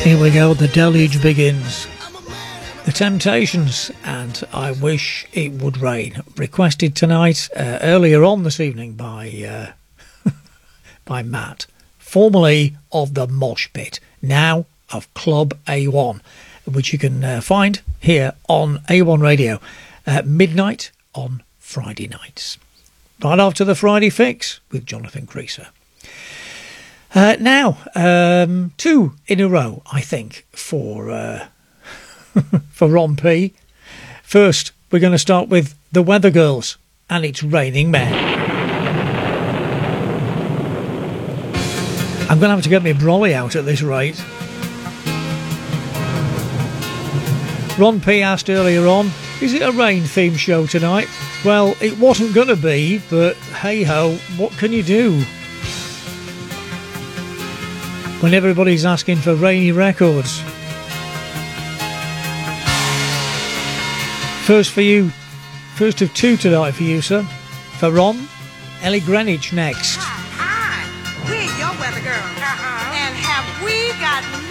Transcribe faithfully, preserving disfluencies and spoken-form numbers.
Here we go, the deluge begins. The Temptations and I Wish It Would Rain, requested tonight, uh, earlier on this evening by uh, by Matt, formerly of the Mosh Pit, now of Club A one, which you can uh, find here on A one Radio at midnight on Friday nights. Right after the Friday Fix with Jonathan Creaser. Uh, now, um, two in a row, I think, for uh, for Ron P. First, we're going to start with the Weather Girls and It's Raining Men. I'm going to have to get my brolly out at this rate. Ron P asked earlier on, is it a rain-themed show tonight? Well, it wasn't going to be, but hey-ho, what can you do? When everybody's asking for rainy records. First for you, first of two tonight for you, sir. For Ron, Ellie Greenwich next. Hi, hi. We're your weather girls. Uh-huh. And have we got